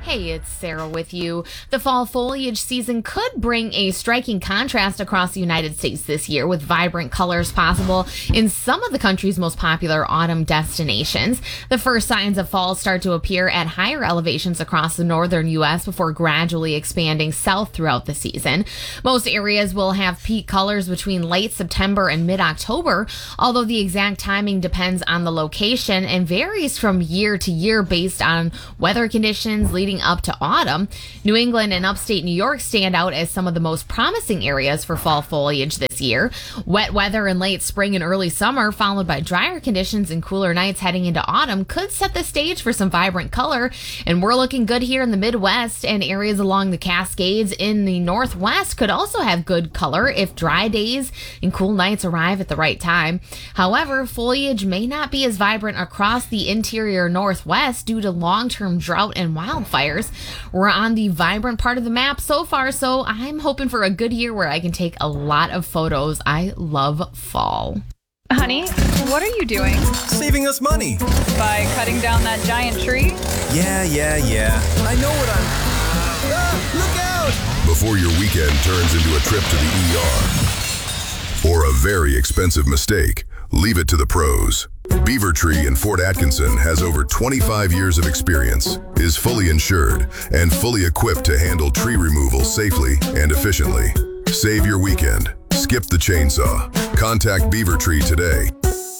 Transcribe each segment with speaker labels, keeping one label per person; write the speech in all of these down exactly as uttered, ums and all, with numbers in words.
Speaker 1: Hey, it's Sarah with you. The fall foliage season could bring a striking contrast across the United States this year, with vibrant colors possible in some of the country's most popular autumn destinations. The first signs of fall start to appear at higher elevations across the northern U S before gradually expanding south throughout the season. Most areas will have peak colors between late September and mid-October, although the exact timing depends on the location and varies from year to year based on weather conditions leading up to autumn. New England and upstate New York stand out as some of the most promising areas for fall foliage this year. Wet weather in late spring and early summer, followed by drier conditions and cooler nights heading into autumn, could set the stage for some vibrant color. And we're looking good here in the Midwest, and areas along the Cascades in the Northwest could also have good color if dry days and cool nights arrive at the right time. However, foliage may not be as vibrant across the interior Northwest due to long-term drought and wildfires. We're on the vibrant part of the map so far, so I'm hoping for a good year where I can take a lot of photos. I love fall.
Speaker 2: Honey, what are you doing?
Speaker 3: Saving us money.
Speaker 2: By cutting down that giant tree?
Speaker 3: Yeah, yeah, yeah. I know what I'm... Ah, look out!
Speaker 4: Before your weekend turns into a trip to the E R or a very expensive mistake, leave it to the pros. Beaver Tree in Fort Atkinson has over twenty-five years of experience, is fully insured, and fully equipped to handle tree removal safely and efficiently. Save your weekend. Skip the chainsaw. Contact Beaver Tree today.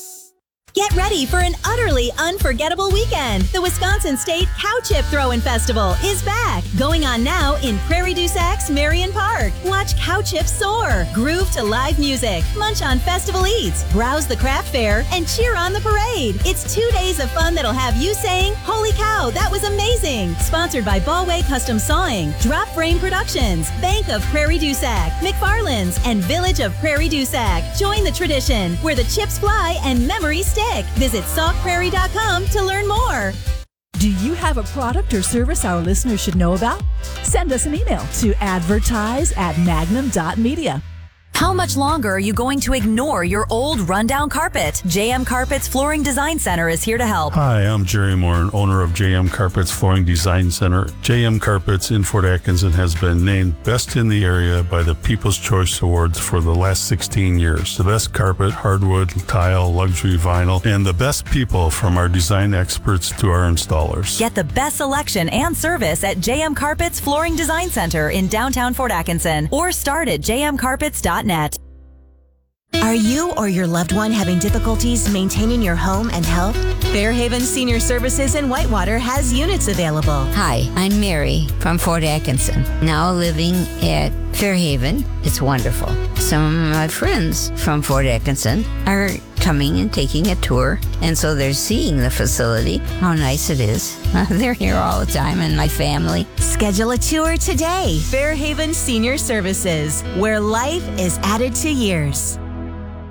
Speaker 5: Get ready for an utterly unforgettable weekend. The Wisconsin State Cow Chip Throwin' Festival is back, going on now in Prairie du Sac's Marion Park. Watch cow chips soar, groove to live music, munch on festival eats, browse the craft fair, and cheer on the parade. It's two days of fun that'll have you saying, "Holy cow, that was amazing!" Sponsored by Ballway Custom Sawing, Drop Frame Productions, Bank of Prairie du Sac, McFarland's, and Village of Prairie du Sac. Join the tradition where the chips fly and memories stick. Visit sauk prairie dot com to learn more.
Speaker 6: Do you have a product or service our listeners should know about? Send us an email to advertise at magnum dot media.
Speaker 7: How much longer are you going to ignore your old rundown carpet? J M Carpets Flooring Design Center is here to help.
Speaker 8: Hi, I'm Jerry Moore, owner of J M Carpets Flooring Design Center. J M Carpets in Fort Atkinson has been named Best in the Area by the People's Choice Awards for the last sixteen years. The best carpet, hardwood, tile, luxury vinyl, and the best people from our design experts to our installers.
Speaker 7: Get the best selection and service at J M Carpets Flooring Design Center in downtown Fort Atkinson, or start at j m carpets dot net.
Speaker 5: Are you or your loved one having difficulties maintaining your home and health? Fairhaven Senior Services in Whitewater has units available.
Speaker 9: Hi, I'm Mary from Fort Atkinson, now living at Fairhaven. It's wonderful. Some of my friends from Fort Atkinson are coming and taking a tour, and so they're seeing the facility, how nice it is. They're here all the time, and my family.
Speaker 5: Schedule a tour today. Fairhaven Senior Services, where life is added to years.